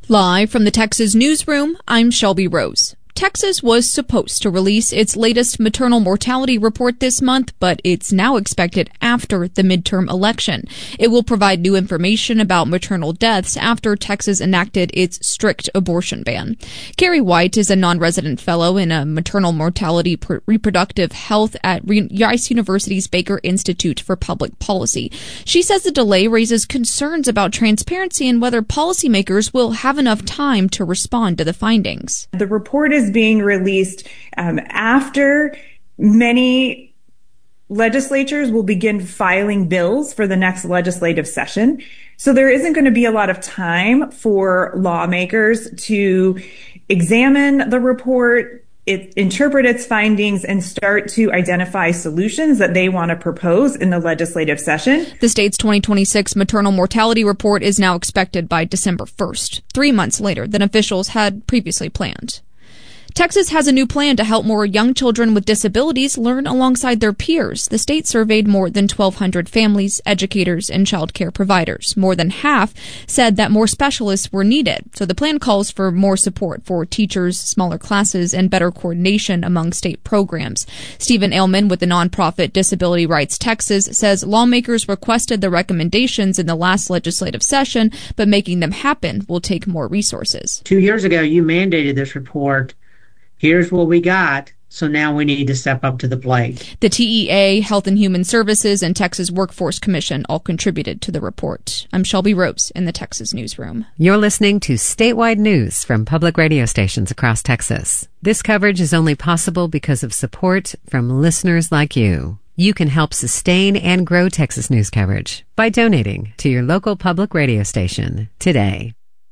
Live from the Texas newsroom, I'm Shelby Rose. Texas was supposed to release its latest maternal mortality report this month, but it's now expected after the midterm election. It will provide new information about maternal deaths after Texas enacted its strict abortion ban. Carrie White is a non-resident fellow in a maternal mortality reproductive health at Rice University's Baker Institute for Public Policy. She says the delay raises concerns about transparency and whether policymakers will have enough time to respond to the findings. The report is being released after many legislatures will begin filing bills for the next legislative session. So there isn't going to be a lot of time for lawmakers to examine the report, interpret its findings, and start to identify solutions that they want to propose in the legislative session. The state's 2026 maternal mortality report is now expected by December 1st, 3 months later than officials had previously planned. Texas has a new plan to help more young children with disabilities learn alongside their peers. The state surveyed more than 1,200 families, educators, and child care providers. More than half said that more specialists were needed. So the plan calls for more support for teachers, smaller classes, and better coordination among state programs. Stephen Ailman with the nonprofit Disability Rights Texas says lawmakers requested the recommendations in the last legislative session, but making them happen will take more resources. 2 years ago, you mandated this report. Here's what we got, so now we need to step up to the plate. The TEA, Health and Human Services, and Texas Workforce Commission all contributed to the report. I'm Shelby Rose in the Texas newsroom. You're listening to statewide news from public radio stations across Texas. This coverage is only possible because of support from listeners like you. You can help sustain and grow Texas news coverage by donating to your local public radio station today.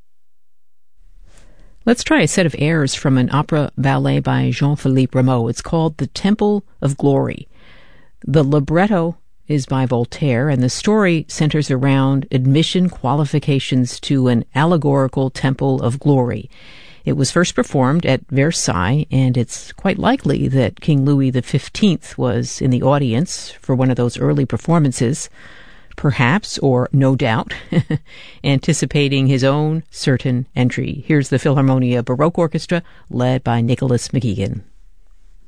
Let's try a set of airs from an opera ballet by Jean-Philippe Rameau. It's called The Temple of Glory. The libretto is by Voltaire, and the story centers around admission qualifications to an allegorical temple of glory. It was first performed at Versailles, and it's quite likely that King Louis XV was in the audience for one of those early performances, perhaps, or no doubt, anticipating his own certain entry. Here's the Philharmonia Baroque Orchestra, led by Nicholas McGeegan.